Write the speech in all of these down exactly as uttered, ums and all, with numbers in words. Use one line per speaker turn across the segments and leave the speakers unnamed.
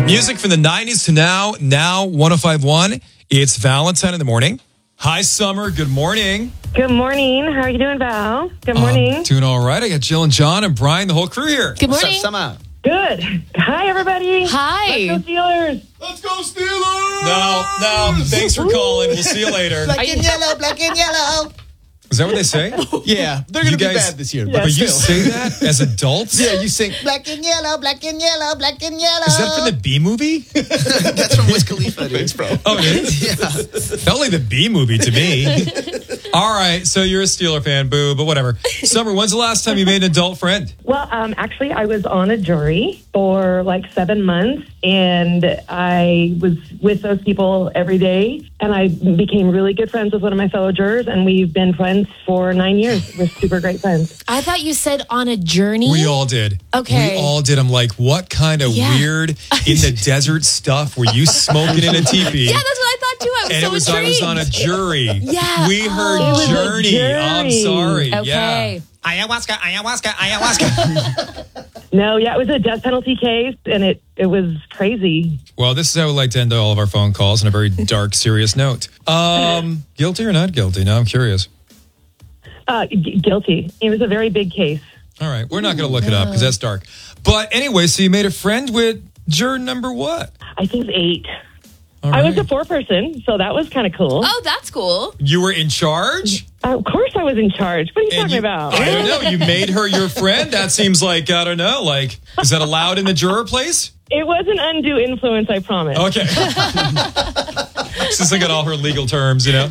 Music from the nineties to now, now one oh five point one. It's Valentine in the morning. Hi, Summer. Good morning.
Good morning. How are you doing, Val? Good morning.
Um, doing all right. I got Jill and John and Brian, the whole crew here.
Good morning.
What's up, Summer?
Good. Hi, everybody.
Hi.
Let's go Steelers.
Let's go Steelers!
No, no. Thanks for calling. We'll see you later.
Black and yellow, black and yellow.
Is that what they say?
Yeah, they're going
You
to be
guys-
bad this year.
Yeah.
But you
still.
say that as adults?
Yeah, you sing black and yellow, black and yellow, black and yellow.
Is that from the B movie?
That's from Wiz Khalifa, dude. Bro.
Oh, it is?
Yeah.
Felt like the B movie to me. All right, so you're a Steeler fan, boo, but whatever. Summer, when's the last time you made an adult friend?
Well, um, actually, I was on a jury for like seven months, and I was with those people every day, and I became really good friends with one of my fellow jurors, and we've been friends for nine years. We're super great friends.
I thought you said on a journey.
We all did.
Okay.
We all did. I'm like, what kind of
Yeah.
weird in the desert stuff were you smoking in a teepee?
Yeah, that's what I thought too. I was
and
so
it was
intrigued.
I was on a jury.
Yeah.
We heard
Oh. It was
a
Journey.
jury.
I'm sorry.
Okay.
Yeah.
Ayahuasca, ayahuasca, ayahuasca.
No, yeah, it was a death penalty case, and it, it was crazy.
Well, this is how we like to end all of our phone calls on a very dark, serious note. Um, guilty or not guilty? Now I'm curious.
Uh, g- guilty. It was a very big case.
All right. We're not going to look it up because that's dark. But anyway, so you made a friend with juror number what?
I think it's eight.
All
I was
right.
a four-person, so that was kind of cool.
Oh, that's cool.
You were in charge?
Uh, of course I was in charge. What are you
And
talking
you-
about?
I don't know. You made her your friend? That seems like, I don't know, like, is that allowed in the juror place?
It was an undue influence, I promise.
Okay. Since I got all her legal terms, you know.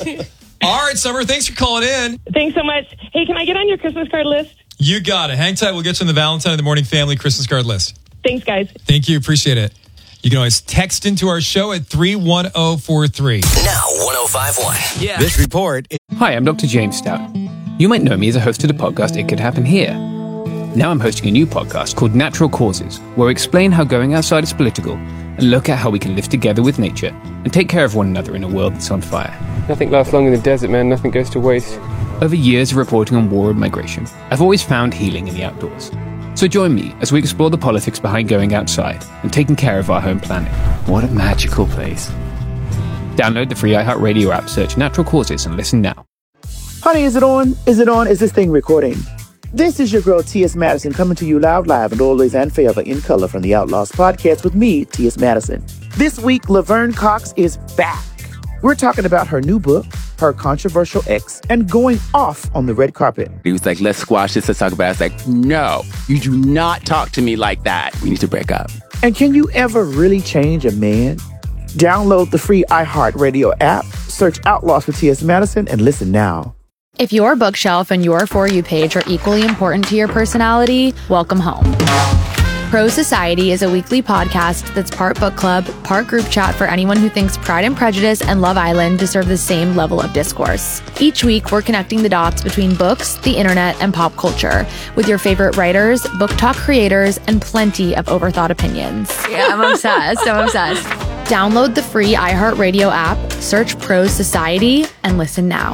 All right, Summer, thanks for calling in.
Thanks so much. Hey, can I get on your Christmas card list?
You got it. Hang tight. We'll get you on the Valentine in the Morning Family Christmas card list.
Thanks, guys.
Thank you. Appreciate it. You can always text into our show at three one zero four three.
Now one oh five point one.
Yeah.
This report.
Hi, I'm Doctor James Stout. You might know me as a host of the podcast It Could Happen Here. Now I'm hosting a new podcast called Natural Causes, where we explain how going outside is political and look at how we can live together with nature and take care of one another in a world that's on fire.
Nothing lasts long in the desert, man. Nothing goes to waste.
Over years of reporting on war and migration, I've always found healing in the outdoors. So join me as we explore the politics behind going outside and taking care of our home planet. What a magical place. Download the free iHeartRadio app, search Natural Causes, and listen now.
Honey, is it on? Is it on? Is this thing recording? This is your girl, T S. Madison, coming to you loud, live, and always and forever in color from the Outlaws podcast with me, T S. Madison. This week, Laverne Cox is back. We're talking about her new book, her controversial ex, and going off on the red carpet.
He was like, let's squash this, let's talk about it. I was like, no, you do not talk to me like that. We need to break up.
And can you ever really change a man? Download the free iHeartRadio app, search Outlaws for T S. Madison, and listen now.
If your bookshelf and your For You page are equally important to your personality, welcome home. Pro Society is a weekly podcast that's part book club, part group chat for anyone who thinks Pride and Prejudice and Love Island deserve the same level of discourse. Each week, we're connecting the dots between books, the internet, and pop culture with your favorite writers, book talk creators, and plenty of overthought opinions. Yeah, I'm obsessed. I'm obsessed. Download the free iHeartRadio app, search Pro Society, and listen now.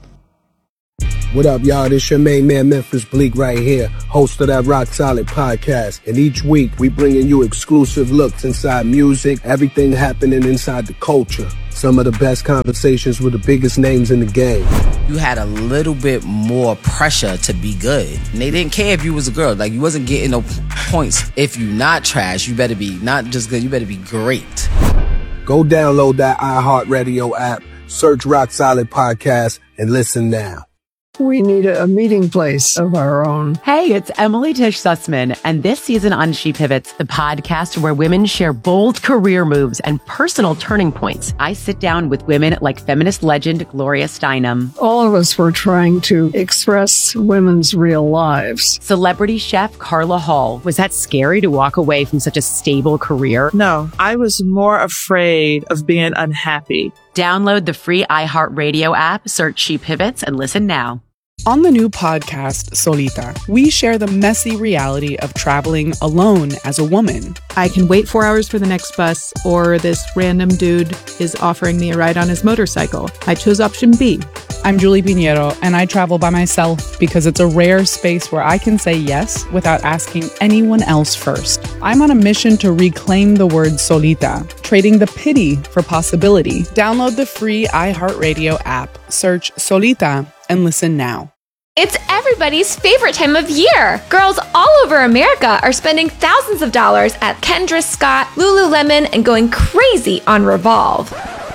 What up, y'all? This your main man, Memphis Bleak, right here, host of that Rock Solid podcast. And each week, we bringing you exclusive looks inside music, everything happening inside the culture. Some of the best conversations with the biggest names in the game.
You had a little bit more pressure to be good. And they didn't care if you was a girl. Like, you wasn't getting no points. If you not trash, you better be not just good, you better be great.
Go download that iHeartRadio app, search Rock Solid Podcast, and listen now.
We need a, a meeting place of our own.
Hey, it's Emily Tish Sussman, and this season on She Pivots, the podcast where women share bold career moves and personal turning points. I sit down with women like feminist legend Gloria Steinem.
All of us were trying to express women's real lives.
Celebrity chef Carla Hall. Was that scary to walk away from such a stable career?
No, I was more afraid of being unhappy.
Download the free iHeartRadio app, search She Pivots, and listen now.
On the new podcast, Solita, we share the messy reality of traveling alone as a woman.
I can wait four hours for the next bus, or this random dude is offering me a ride on his motorcycle. I chose option B.
I'm Julie Pinheiro, and I travel by myself because it's a rare space where I can say yes without asking anyone else first. I'm on a mission to reclaim the word solita, trading the pity for possibility. Download the free iHeartRadio app, search Solita, and listen now.
It's everybody's favorite time of year. Girls all over America are spending thousands of dollars at Kendra Scott, Lululemon, and going crazy on Revolve.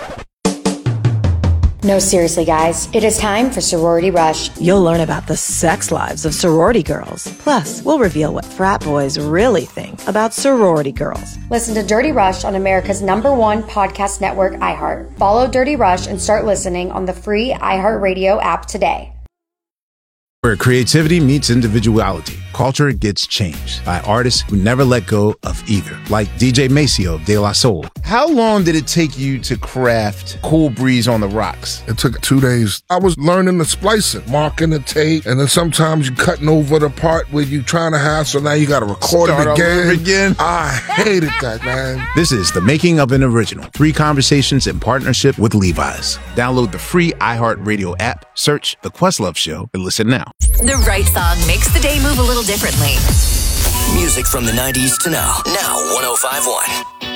No, seriously, guys. It is time for Sorority Rush.
You'll learn about the sex lives of sorority girls. Plus, we'll reveal what frat boys really think about sorority girls.
Listen to Dirty Rush on America's number one podcast network, iHeart. Follow Dirty Rush and start listening on the free iHeartRadio app today.
Where creativity meets individuality, culture gets changed by artists who never let go of either, like D J Maceo of De La Soul.
How long did it take you to craft Cool Breeze on the Rocks?
It took two days. I was learning the splicing, marking the tape, and then sometimes you're cutting over the part where you're trying to have, so now you got to record
Start
it again.
over again.
I hated that, man.
This is The Making of an Original. Three conversations in partnership with Levi's. Download the free iHeartRadio app, search The Questlove Show, and listen now.
The right song makes the day move a little differently.
Music from the nineties to now. Now one oh five point one.